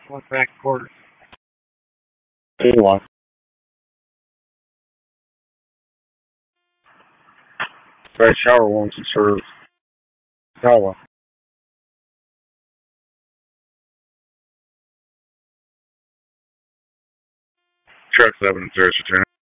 Went back quarters. A1. Right, shower wants to serve. Shower. Truck 7 0, Lieutenant.